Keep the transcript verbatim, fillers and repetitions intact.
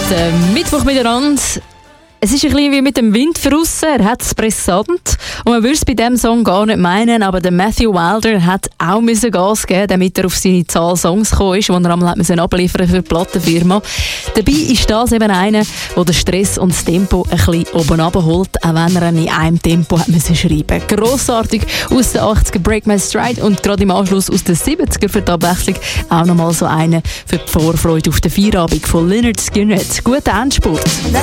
äh, Mittwoch miteinander. Es ist ein bisschen wie mit dem Wind draussen. Er hat es brisant. Und man würde es bei diesem Song gar nicht meinen, aber der Matthew Wilder hat auch müssen Gas geben, damit er auf seine Zahl Songs gekommen ist, die er einmal hat abliefern für die Plattenfirma. Dabei ist das eben einer, der den Stress und das Tempo ein bisschen oben runterholt, auch wenn er in einem Tempo hat müssen schreiben. Grossartig aus den achtziger Break My Stride und gerade im Anschluss aus den siebziger für die Abwechslung auch nochmal so einen für die Vorfreude auf den Feierabend von Lynyrd Skynyrd. Guten Endspurt!